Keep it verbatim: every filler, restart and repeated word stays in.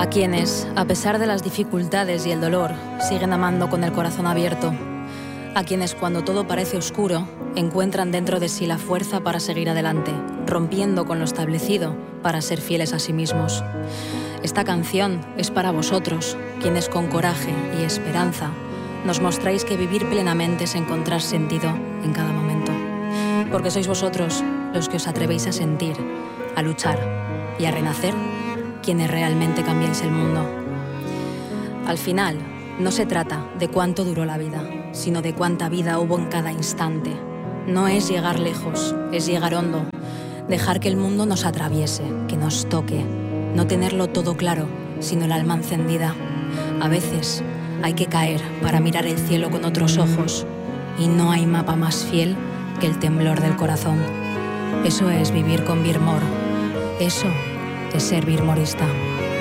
A quienes, a pesar de las dificultades y el dolor, siguen amando con el corazón abierto. A quienes, cuando todo parece oscuro, encuentran dentro de sí la fuerza para seguir adelante, rompiendo con lo establecido para ser fieles a sí mismos. Esta canción es para vosotros, quienes con coraje y esperanza nos mostráis que vivir plenamente es encontrar sentido en cada momento. Porque sois vosotros los que os atrevéis a sentir, a luchar y a renacer, quienes realmente cambiáis el mundo. Al final, no se trata de cuánto duró la vida, sino de cuánta vida hubo en cada instante. No es llegar lejos, es llegar hondo, dejar que el mundo nos atraviese, que nos toque, no tenerlo todo claro, sino el alma encendida. A veces hay que caer para mirar el cielo con otros ojos, y no hay mapa más fiel que el temblor del corazón. Eso es vivir con Birmor. Eso es ser birmorista.